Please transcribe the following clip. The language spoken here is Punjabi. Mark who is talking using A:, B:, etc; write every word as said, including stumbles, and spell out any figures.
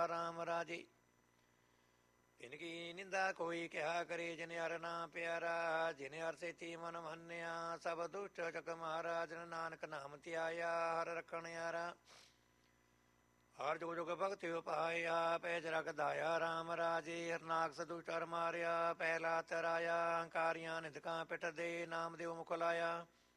A: ਰਾਮ ਰਾਜੇ। ਇਨਕੀ ਨਿੰਦਾ ਕੋਈ ਕਿਹਾ ਕਰੇ ਜਿਨ ਅਰ ਨਾ ਪਿਆਰਾ, ਜਿਨ ਅਰ ਸੇਤੀ ਮਨ ਮੰਨਿਆ ਸਭ ਦੁਸ਼ਟ ਚਕ ਮਾਰਾ। ਜਿਨ ਨਾਨਕ ਨਾਮ ਧਿਆਇਆ ਹਰ ਰਖਣ ਯਾਰਾ, ਹਰ ਜੁਗ ਜੁਗ ਭਗਤਿ ਉਪਾਇਆ ਪੈ ਜਰਗ ਦਾਇਆ ਰਾਮ ਰਾਜੇ। ਹਰਨਾਕਸ ਦੁਸ਼ਟ ਹਰ ਮਾਰਿਆ ਪਹਿਲਾ ਤਰਾਇਆ, ਹੰਕਾਰੀਆਂ ਨਿੰਦਕਾਂ ਪਿੱਠ ਦੇ ਨਾਮ ਦਿਓ ਮੁਖ ਲਾਇਆ।